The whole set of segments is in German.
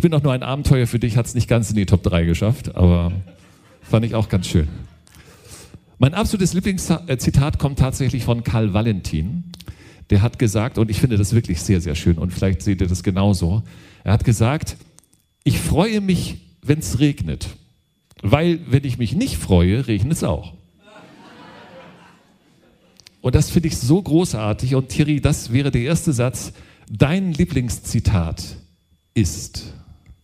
bin doch nur ein Abenteuer für dich, hat es nicht ganz in die Top 3 geschafft, aber fand ich auch ganz schön. Mein absolutes Lieblingszitat kommt tatsächlich von Karl Valentin. Der hat gesagt, und ich finde das wirklich sehr, sehr schön, und vielleicht seht ihr das genauso, er hat gesagt, ich freue mich, wenn es regnet, weil wenn ich mich nicht freue, regnet es auch. Und das finde ich so großartig. Und Thierry, das wäre der erste Satz. Dein Lieblingszitat ist: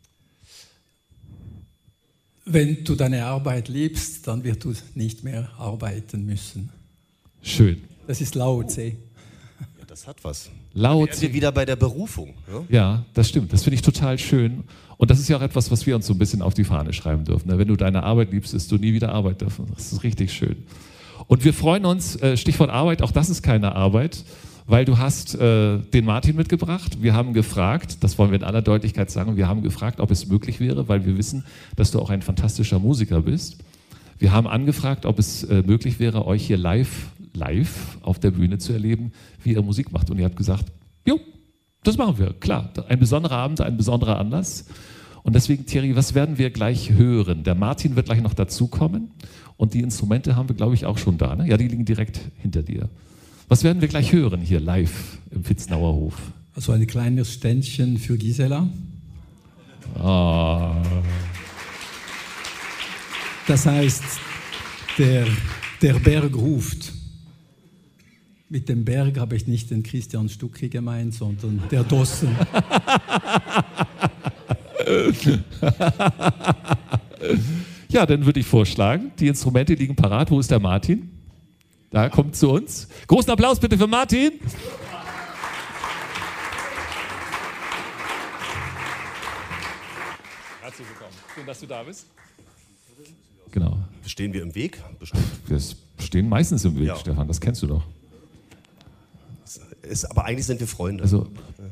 Wenn du deine Arbeit liebst, dann wirst du nicht mehr arbeiten müssen. Schön. Das ist Lao Tse. Ja, das hat was. Lao Sind wir wieder bei der Berufung. Ja? Ja, das stimmt. Das finde ich total schön. Und das ist ja auch etwas, was wir uns so ein bisschen auf die Fahne schreiben dürfen. Wenn du deine Arbeit liebst, wirst du nie wieder arbeiten dürfen. Das ist richtig schön. Und wir freuen uns, Stichwort Arbeit, auch das ist keine Arbeit, weil du hast den Martin mitgebracht. Wir haben gefragt, das wollen wir in aller Deutlichkeit sagen, wir haben gefragt, ob es möglich wäre, weil wir wissen, dass du auch ein fantastischer Musiker bist. Wir haben angefragt, ob es möglich wäre, euch hier live auf der Bühne zu erleben, wie ihr Musik macht. Und ihr habt gesagt, jo, das machen wir, klar. Ein besonderer Abend, ein besonderer Anlass. Und deswegen, Thierry, was werden wir gleich hören? Der Martin wird gleich noch dazukommen. Und die Instrumente haben wir, glaube ich, auch schon da. Ne? Ja, die liegen direkt hinter dir. Was werden wir gleich hören hier live im Vitznauer Hof? Also ein kleines Ständchen für Gisela. Ah. Das heißt, der Berg ruft. Mit dem Berg habe ich nicht den Christian Stucki gemeint, sondern der Dossen. Ja, dann würde ich vorschlagen, die Instrumente liegen parat. Wo ist der Martin? Da, kommt zu uns. Großen Applaus bitte für Martin. Herzlich willkommen. Schön, dass du da bist. Genau. Stehen wir im Weg? Bestimmt. Wir stehen meistens im Weg, Ja. Stefan, das kennst du doch. Aber eigentlich sind wir Freunde. Also,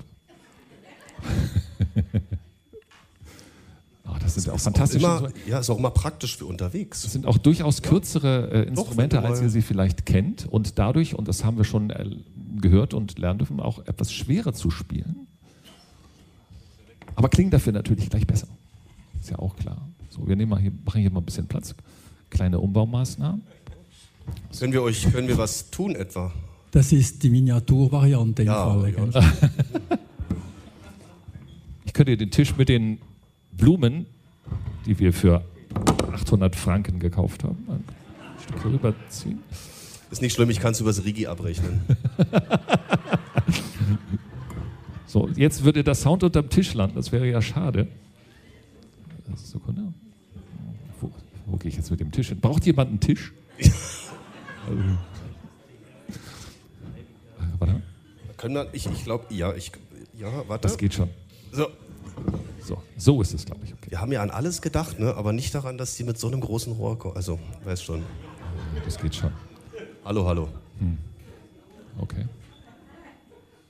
das sind auch fantastische. Ja, ist auch immer praktisch für unterwegs. Das sind auch durchaus kürzere Instrumente, Doch, als ihr sie vielleicht kennt. Und dadurch, und das haben wir schon gehört und lernen dürfen, auch etwas schwerer zu spielen. Aber klingen dafür natürlich gleich besser. Ist ja auch klar. So, wir machen hier mal ein bisschen Platz. Kleine Umbaumaßnahmen. Können wir was tun etwa? Das ist die Miniaturvariante im Ja, Falle. ja. Gell? Ich könnte den Tisch mit den Blumen, die wir für 800 Franken gekauft haben, ein Stück rüberziehen. Ist nicht schlimm, ich kann es übers Rigi abrechnen. So, jetzt würde der Sound unterm Tisch landen, das wäre ja schade. Sekunde. Wo gehe ich jetzt mit dem Tisch hin? Braucht jemand einen Tisch? Warte. Können wir, ich glaube, ja, warte. Das geht schon. So. So ist es, glaube ich. Okay. Wir haben ja an alles gedacht, ne? Aber nicht daran, dass die mit so einem großen Rohr kommen. Also, weißt schon. Das geht schon. Hallo. Okay.